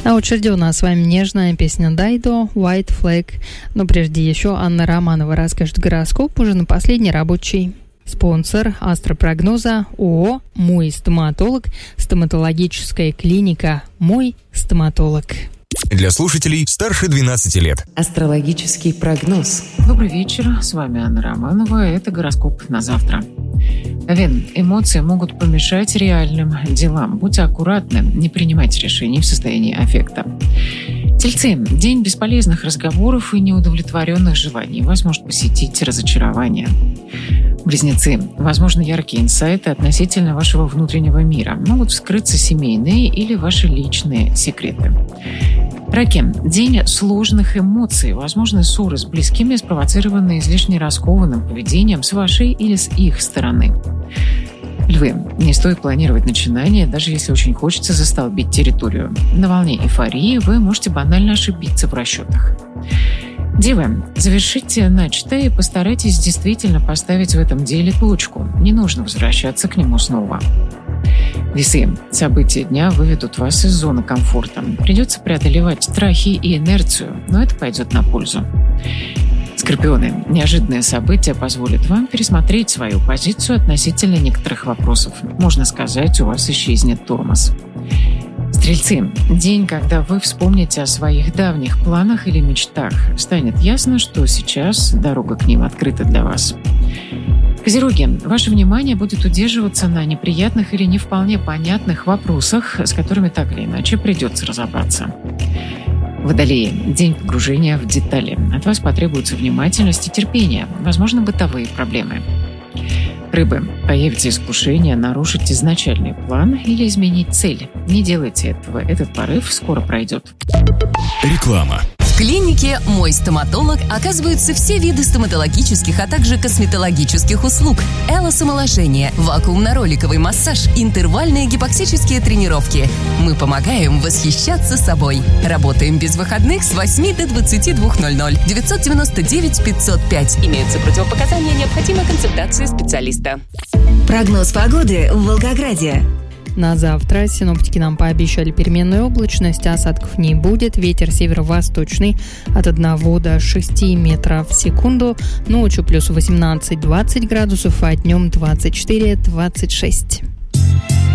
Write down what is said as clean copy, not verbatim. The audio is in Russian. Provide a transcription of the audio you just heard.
На очереди у нас с вами нежная песня Дайдо «White Flag». Но прежде еще Анна Романова расскажет гороскоп уже на последний рабочий. Спонсор астропрогноза ООО «Мой стоматолог», стоматологическая клиника «Мой стоматолог». Для слушателей старше 12 лет. Астрологический прогноз. Добрый вечер, с вами Анна Романова. Это гороскоп на завтра. Овен, эмоции могут помешать реальным делам. Будьте аккуратны, не принимайте решений в состоянии аффекта. Тельцы, день бесполезных разговоров и неудовлетворенных желаний. Вас может посетить разочарование. Близнецы, возможно, яркие инсайты относительно вашего внутреннего мира. Могут вскрыться семейные или ваши личные секреты. Раки, день сложных эмоций. Возможны ссоры с близкими, спровоцированные излишне раскованным поведением с вашей или с их стороны. Львы, не стоит планировать начинание, даже если очень хочется застолбить территорию. На волне эйфории вы можете банально ошибиться в расчетах. Девы, завершите начатое и постарайтесь действительно поставить в этом деле точку. Не нужно возвращаться к нему снова. Весы, события дня выведут вас из зоны комфорта. Придется преодолевать страхи и инерцию, но это пойдет на пользу. Скорпионы, неожиданные события позволят вам пересмотреть свою позицию относительно некоторых вопросов. Можно сказать, у вас исчезнет тормоз. Стрельцы, день, когда вы вспомните о своих давних планах или мечтах. Станет ясно, что сейчас дорога к ним открыта для вас. Козероги, ваше внимание будет удерживаться на неприятных или не вполне понятных вопросах, с которыми так или иначе придется разобраться. Водолеи, день погружения в детали. От вас потребуется внимательность и терпение, возможно, бытовые проблемы. Рыбы, появится искушение нарушить изначальный план или изменить цель. Не делайте этого, этот порыв скоро пройдет. Реклама. В клинике «Мой стоматолог» оказываются все виды стоматологических, а также косметологических услуг. Элосомоложение, вакуумно-роликовый массаж, интервальные гипоксические тренировки. Мы помогаем восхищаться собой. Работаем без выходных с 8 до 22:00. 999 505. Имеются противопоказания, необходима консультация специалиста. Прогноз погоды в Волгограде. На завтра синоптики нам пообещали переменную облачность, осадков не будет, ветер северо-восточный от 1 до 6 метров в секунду, ночью плюс 18-20 градусов, а днем 24-26.